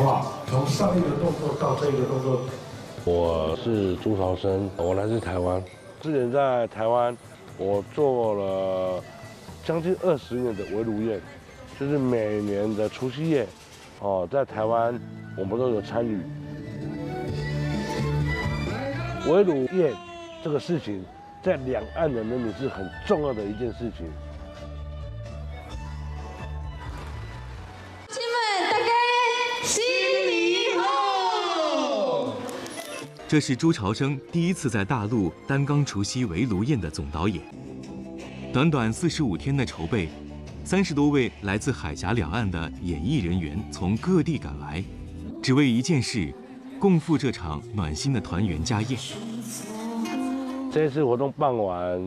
好？从上一个动作到这个动作。 我是朱朝生，我来自台湾。之前在台湾，我做了将近20年的围炉宴，就是每年的除夕夜，在台湾我们都有参与。围炉宴这个事情，在两岸的人民是很重要的一件事情。 亲们，大家新年好！ 这是朱朝生第一次在大陆担纲除夕围炉宴的总导演。短短45天的筹备，30多位来自海峡两岸的演艺人员从各地赶来，只为一件事，共赴这场暖心的团圆家宴。 这次活动办完，